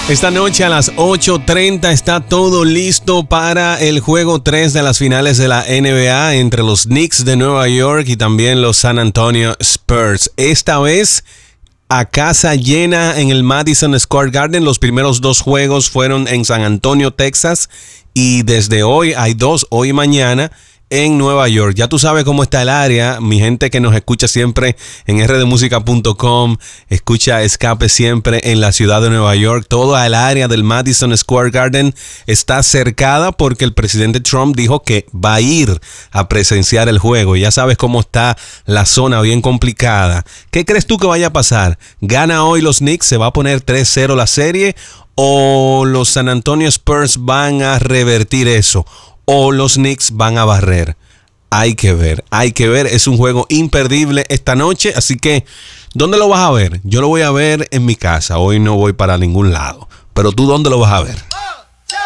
Esta noche a las 8:30 está todo listo para el juego 3 de las finales de la NBA entre los Knicks de Nueva York y también los San Antonio Spurs. Esta vez a casa llena en el Madison Square Garden. Los primeros dos juegos fueron en San Antonio, Texas, y desde hoy hay dos, hoy y mañana, en Nueva York. Ya tú sabes cómo está el área. Mi gente que nos escucha siempre en rdmusica.com, escucha Escape siempre en la ciudad de Nueva York. Toda el área del Madison Square Garden está cercada porque el presidente Trump dijo que va a ir a presenciar el juego. Ya sabes cómo está la zona, bien complicada. ¿Qué crees tú que vaya a pasar? ¿Gana hoy los Knicks? ¿Se va a poner 3-0 la serie? ¿O los San Antonio Spurs van a revertir eso? ¿O los Knicks van a barrer? Hay que ver. Es un juego imperdible esta noche, así que ¿dónde lo vas a ver? Yo lo voy a ver en mi casa. Hoy no voy para ningún lado. Pero ¿tú dónde lo vas a ver?